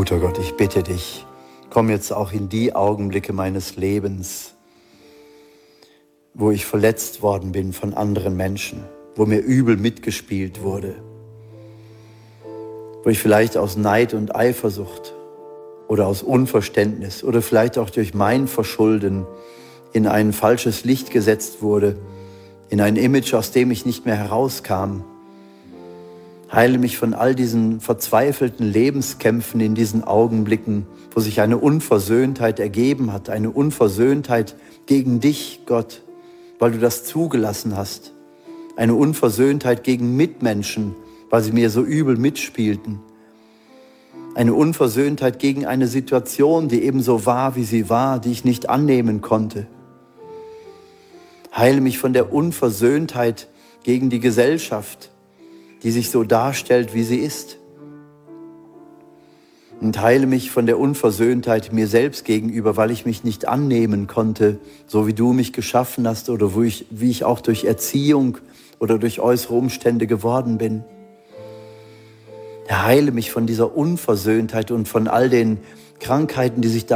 Guter Gott, ich bitte dich, komm jetzt auch in die Augenblicke meines Lebens, wo ich verletzt worden bin von anderen Menschen, wo mir übel mitgespielt wurde, wo ich vielleicht aus Neid und Eifersucht oder aus Unverständnis oder vielleicht auch durch mein Verschulden in ein falsches Licht gesetzt wurde, in ein Image, aus dem ich nicht mehr herauskam. Heile mich von all diesen verzweifelten Lebenskämpfen in diesen Augenblicken, wo sich eine Unversöhntheit ergeben hat, eine Unversöhntheit gegen dich, Gott, weil du das zugelassen hast. Eine Unversöhntheit gegen Mitmenschen, weil sie mir so übel mitspielten. Eine Unversöhntheit gegen eine Situation, die ebenso war, wie sie war, die ich nicht annehmen konnte. Heile mich von der Unversöhntheit gegen die Gesellschaft, die sich so darstellt, wie sie ist. Und heile mich von der Unversöhntheit mir selbst gegenüber, weil ich mich nicht annehmen konnte, so wie du mich geschaffen hast oder wie ich auch durch Erziehung oder durch äußere Umstände geworden bin. Herr, heile mich von dieser Unversöhntheit und von all den Krankheiten, die sich